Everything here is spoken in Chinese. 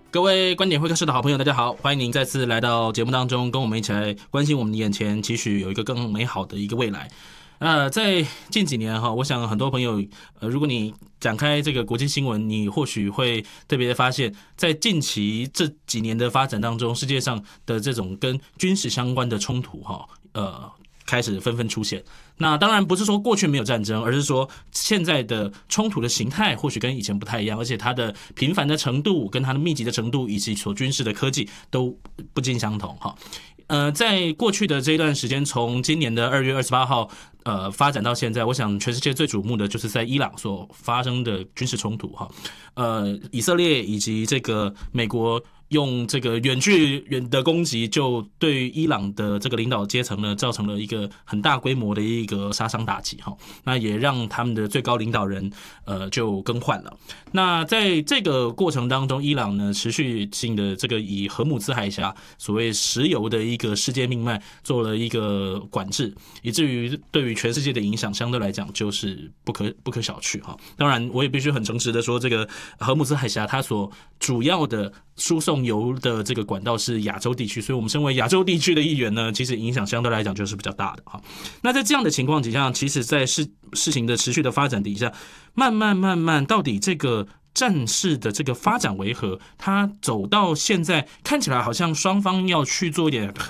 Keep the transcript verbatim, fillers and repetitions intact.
各位观点会客室的好朋友，大家好，欢迎您再次来到节目当中，跟我们一起来关心我们的眼前，期许有一个更美好的一个未来。呃，在近几年哈，我想很多朋友，呃，如果你展开这个国际新闻，你或许会特别的发现，在近期这几年的发展当中，世界上的这种跟军事相关的冲突哈，呃。开始纷纷出现。那当然不是说过去没有战争，而是说现在的冲突的形态或许跟以前不太一样，而且它的频繁的程度、跟它的密集的程度以及所军事的科技都不尽相同哈。呃，在过去的这一段时间，从今年的二月二十八号，呃，发展到现在，我想全世界最瞩目的就是在伊朗所发生的军事冲突哈。呃，以色列以及这个美国用这个远距远的攻击，就对于伊朗的这个领导阶层呢，造成了一个很大规模的一个杀伤打击哈。那也让他们的最高领导人呃就更换了。那在这个过程当中，伊朗呢持续性的这个以荷姆兹海峡所谓石油的一个世界命脉做了一个管制，以至于对于全世界的影响相对来讲就是不可不可小觑哈。当然，我也必须很诚实的说，这个荷姆兹海峡它所主要的输送油的这个管道是亚洲地区，所以我们身为亚洲地区的一员呢，其实影响相对来讲就是比较大的哈。那在这样的情况底下，其实在事事情的持续的发展底下，慢慢慢慢，到底这个战事的这个发展为何？它走到现在看起来好像双方要去做一点